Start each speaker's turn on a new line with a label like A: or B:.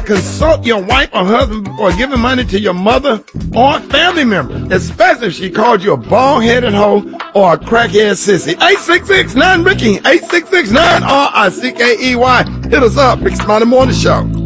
A: consult your wife or husband before giving money to your mother or family member, especially if she called you a bald-headed hoe or a crackhead sissy. 866-9-RICKY, 866-9-RICKEY. Hit us up, Rick Smiley Morning Show.